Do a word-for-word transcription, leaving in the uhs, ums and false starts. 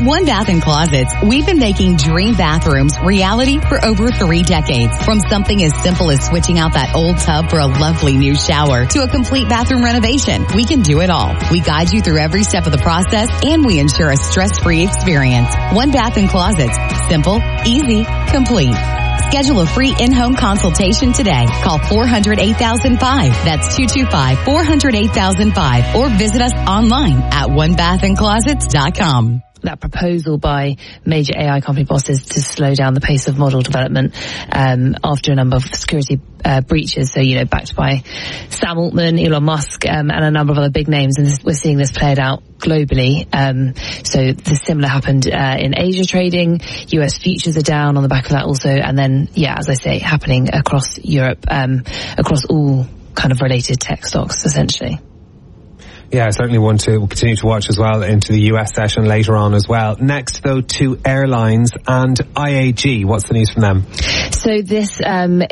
At One Bath and Closets, we've been making dream bathrooms reality for over three decades. From something as simple as switching out that old tub for a lovely new shower to a complete bathroom renovation, we can do it all. We guide you through every step of the process, and we ensure a stress-free experience. One Bath and Closets. Simple, easy, complete. Schedule a free in-home consultation today. Call four hundred, eight thousand five. That's two two five, four hundred, eight thousand five. Or visit us online at one bath and closets dot com. That proposal by major A I company bosses to slow down the pace of model development um, after a number of security uh, breaches. So, you know, backed by Sam Altman, Elon Musk, um, and a number of other big names. And this, we're seeing this played out globally. Um, so the similar happened uh, in Asia trading. U S futures are down on the back of that also. And then, yeah, as I say, happening across Europe, um, across all kind of related tech stocks, essentially. Yeah, certainly one to continue to watch as well into the U S session later on as well. Next, though, to airlines and I A G. What's the news from them? So this um